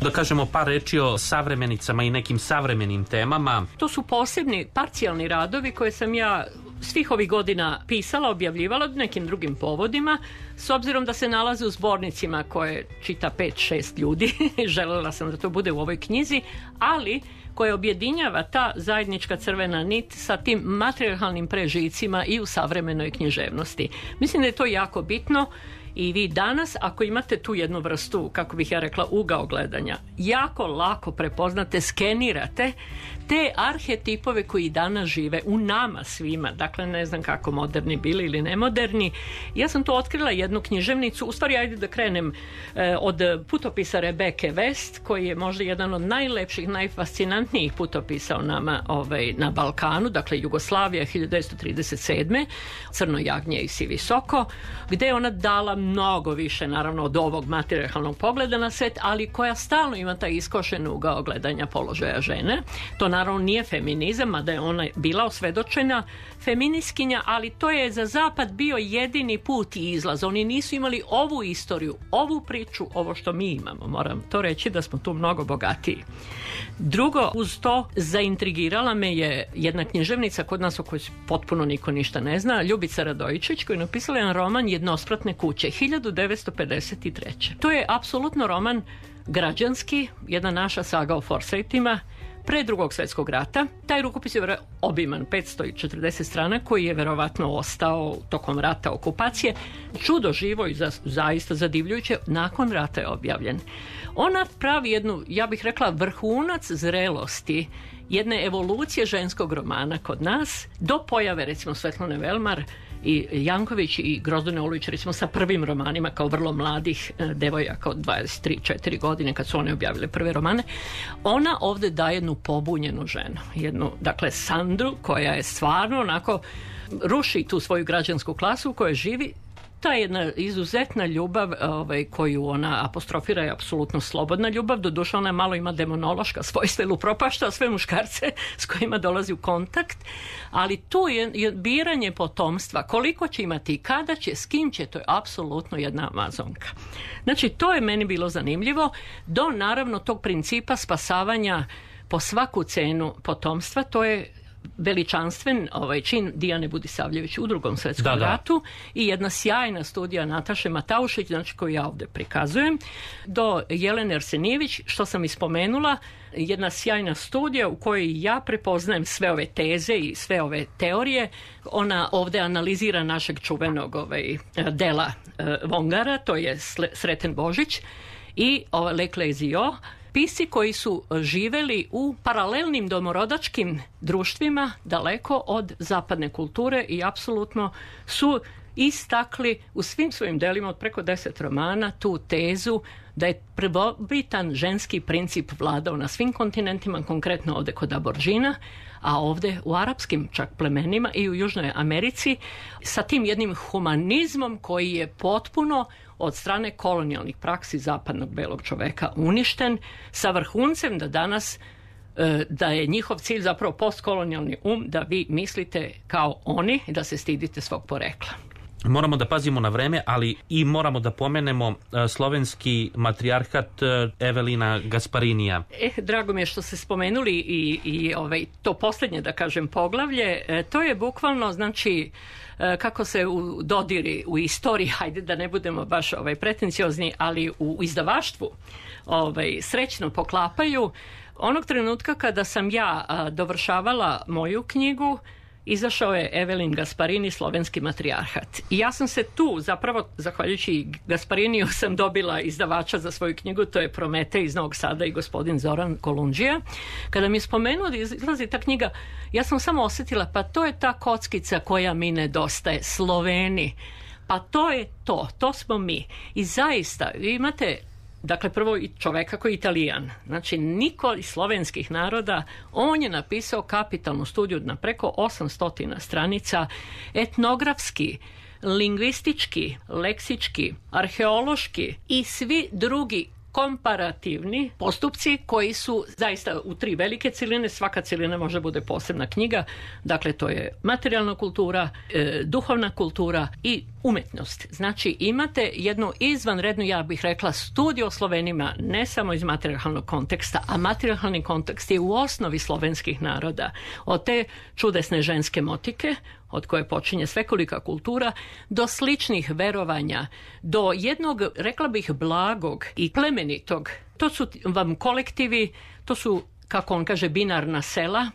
Da kažemo par reči o savremenicama i nekim savremenim temama. To su posebni parcijalni radovi koje sam ja svih ovih godina pisala, objavljivala nekim drugim povodima, s obzirom da se nalaze u zbornicima koje čita 5-6 ljudi. Želela sam da to bude u ovoj knjizi, ali koje objedinjava ta zajednička crvena nit sa tim matrijarhalnim prežicima i u savremenoj književnosti. Mislim da je to jako bitno. I vi danas, ako imate tu jednu vrstu, kako bih ja rekla, ugao gledanja, jako lako prepoznate, skenirate te arhetipove koji danas žive u nama svima. Dakle, ne znam kako moderni bili ili nemoderni. Ja sam tu otkrila jednu književnicu, u stvari ajde da krenem od putopisa Rebeke West, koji je možda jedan od najlepših, najfascinantnijih putopisa o nama na Balkanu, dakle Jugoslavija 1937. Crno jagnje i sivi soko, gde je ona dala mnogo više, naravno, od ovog matrijarhalnog pogleda na svet, ali koja stalno ima taj iskošen ugao gledanja položaja žene. To naravno nije feminizam, mada je ona bila osvedočena feministkinja, ali to je za Zapad bio jedini put i izlaz. Oni nisu imali ovu istoriju, ovu priču, ovo što mi imamo. Moram to reći da smo tu mnogo bogatiji. Drugo, uz to zaintrigirala me je jedna književnica kod nas o kojoj potpuno niko ništa ne zna, Ljubica Radojičić, koja je napisala jedan roman Jednospratne kuće 1953. To je apsolutno roman građanski, jedna naša saga o Forsajtima pre Drugog svjetskog rata. Taj rukopis je obiman, 540 strana, koji je verovatno ostao tokom rata, okupacije. Čudo živo i zaista zadivljujuće, nakon rata je objavljen. Ona pravi jednu, ja bih rekla, vrhunac zrelosti jedne evolucije ženskog romana kod nas, do pojave recimo Svetlane Velmar i Janković i Grozdane Olujić, recimo sa prvim romanima kao vrlo mladih devojaka od 23-4 godine kad su one objavile prve romane. Ona ovdje daje jednu pobunjenu ženu, jednu, dakle, Sandru, koja je stvarno onako ruši tu svoju građansku klasu u kojoj živi. Ta jedna izuzetna ljubav koju ona apostrofira je apsolutno slobodna ljubav, doduše ona malo ima demonološka svojstva ili upropašta sve muškarce s kojima dolazi u kontakt, ali tu je biranje potomstva, koliko će imati, kada će, s kim će, to je apsolutno jedna amazonka. Znači, to je meni bilo zanimljivo, do naravno tog principa spasavanja po svaku cenu potomstva. To je veličanstven čin Dijane Budisavljević u Drugom svjetskom ratu i jedna sjajna studija Nataše Mataušić, znači koju ja ovdje prikazujem, do Jelene Arsenijević, što sam ispomenula, jedna sjajna studija u kojoj ja prepoznajem sve ove teze i sve ove teorije. Ona ovdje analizira našeg čuvenog dela Vongara, to je Sreten Božić, i Leclerc, pisci koji su živeli u paralelnim domorodačkim društvima daleko od zapadne kulture i apsolutno su istakli u svim svojim delima od preko 10 romana tu tezu da je prvobitan ženski princip vladao na svim kontinentima, konkretno ovdje kod Aborđina, a ovdje u arapskim čak plemenima i u Južnoj Americi, sa tim jednim humanizmom koji je potpuno od strane kolonijalnih praksi zapadnog belog čoveka uništen, sa vrhuncem da danas da je njihov cilj zapravo postkolonijalni da vi mislite kao oni i da se stidite svog porekla. Moramo da pazimo na vreme, ali i moramo da pomenemo slovenski matrijarhat Evelina Gasparinija. Drago mi je što ste spomenuli i to posljednje, da kažem, poglavlje. To je bukvalno, znači, kako se u dodiri u istoriji, hajde da ne budemo baš pretenciozni, ali u izdavaštvu srećno poklapaju. Onog trenutka kada sam ja dovršavala moju knjigu, izašao je Evelin Gasparini, slovenski matrijarhat. I ja sam se tu, zapravo, zahvaljujući Gaspariniju, sam dobila izdavača za svoju knjigu, to je Prometej iz Novog Sada i gospodin Zoran Kolundžija. Kada mi je spomenuo da izlazi ta knjiga, ja sam samo osjetila, pa to je ta kockica koja mi nedostaje, Sloveni. Pa to je to smo mi. I zaista, vi imate, dakle, prvo i čoveka koji je Italijan, znači niko iz slovenskih naroda, on je napisao kapitalnu studiju na preko 800 stranica, etnografski, lingvistički, leksički, arheološki i svi drugi komparativni postupci koji su zaista u 3 velike cijeline, svaka cijelina može bude posebna knjiga, dakle to je materijalna kultura, duhovna kultura i umjetnost. Znači imate jednu izvanrednu, ja bih rekla, studiju o Slovenima, ne samo iz materijalnog konteksta, a materijalni kontekst je u osnovi slovenskih naroda. Od te čudesne ženske motike, od koje počinje svekolika kultura, do sličnih verovanja, do jednog, rekla bih, blagog i plemenitog. To su vam kolektivi, to su, kako on kaže, binarna sela,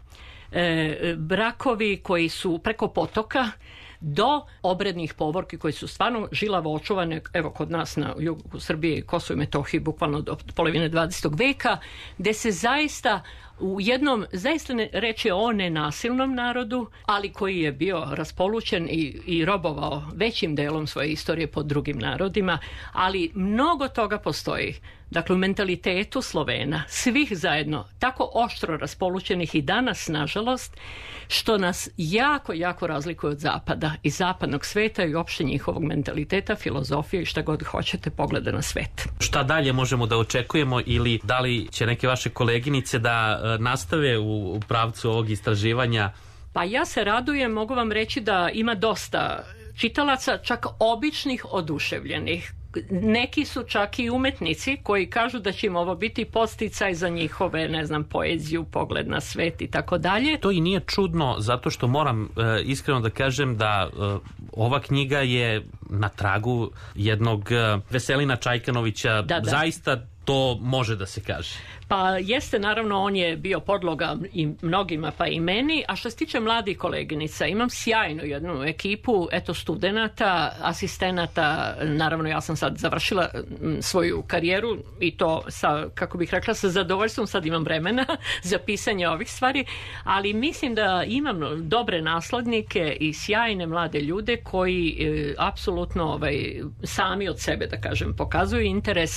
brakovi koji su preko potoka, do obrednih povorki koji su stvarno žilavo očuvane, evo kod nas na jugu Srbije i Kosovo i Metohiji, bukvalno do polovine 20. veka, gde se zaista u jednom, zaista reći o nenasilnom narodu, ali koji je bio raspolućen i robovao većim delom svoje istorije pod drugim narodima, ali mnogo toga postoji. Dakle, u mentalitetu Slovena, svih zajedno, tako oštro raspolućenih i danas, nažalost, što nas jako, jako razlikuje od zapada i zapadnog sveta i uopšte njihovog mentaliteta, filozofije i šta god hoćete, pogleda na svet. Šta dalje možemo da očekujemo ili da li će neke vaše koleginice da nastave u pravcu ovog istraživanja? Pa ja se radujem, mogu vam reći da ima dosta čitalaca, čak običnih, oduševljenih. Neki su čak i umetnici koji kažu da će im ovo biti podsticaj za njihove, ne znam, poeziju, pogled na svet i tako dalje. To i nije čudno, zato što moram iskreno da kažem da ova knjiga je na tragu jednog Veselina Čajkanovića. Da. Zaista to može da se kaže. Pa jeste, naravno, on je bio podloga i mnogima, pa i meni. A što se tiče mladih koleginica, imam sjajnu jednu ekipu, eto, studenata, asistenata. Naravno, ja sam sad završila svoju karijeru i to sa, kako bih rekla, sa zadovoljstvom. Sad imam vremena za pisanje ovih stvari, ali mislim da imam dobre naslednike i sjajne mlade ljude koji apsolutno sami od sebe, da kažem, pokazuju interes,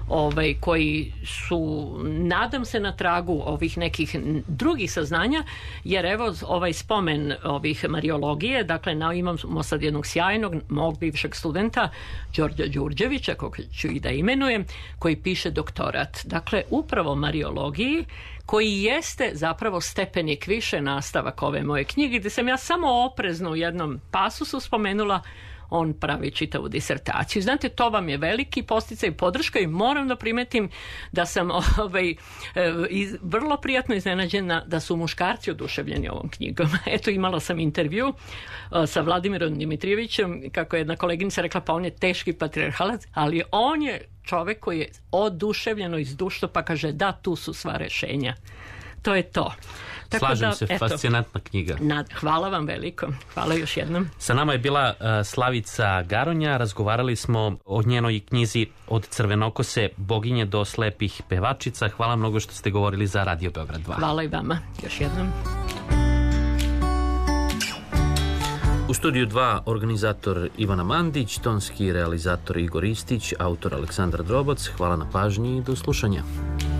koji su, nadam se, na tragu ovih nekih drugih saznanja, jer evo ovaj spomen ovih mariologije, dakle imamo sad jednog sjajnog mog bivšeg studenta Đorđa Đurđevića, kog ću i da imenujem, koji piše doktorat. Dakle, upravo mariologiji, koji jeste zapravo stepenik više nastavak ove moje knjige, gdje sam ja samo oprezno u jednom pasusu spomenula, on pravi čitavu disertaciju. Znate, to vam je veliki podsticaj i podrška i moram da primetim da sam vrlo prijatno iznenađena da su muškarci oduševljeni ovom knjigom. Eto, imala sam intervju sa Vladimirom Dimitrijevićem, kako je jedna koleginica rekla, pa on je teški patrijarhalac, ali on je čovek koji je oduševljeno i zdušno, pa kaže da, tu su sva rešenja. To je to. Tako slažem se, eto, fascinantna knjiga. Hvala vam veliko. Hvala još jednom. Sa nama je bila Slavica Garonja. Razgovarali smo o njenoj knjizi Od crvenokose boginje do slepih pevačica. Hvala mnogo što ste govorili za Radio Beograd 2. Hvala i vama još jednom. U studiju 2 organizator Ivana Mandić, tonski realizator Igor Istić, autor Aleksandar Drobac. Hvala na pažnji i do slušanja.